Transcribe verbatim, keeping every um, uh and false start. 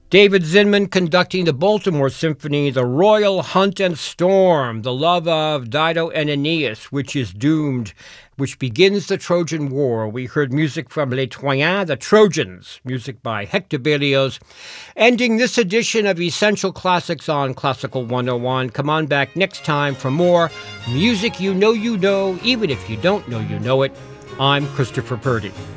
David Zinman conducting the Baltimore Symphony, The Royal Hunt and Storm, the love of Dido and Aeneas, which is doomed, which begins the Trojan War. We heard music from Les Troyens, the Trojans, music by Hector Berlioz. Ending this edition of Essential Classics on Classical one oh one. Come on back next time for more music you know you know, even if you don't know you know it. I'm Christopher Purdy.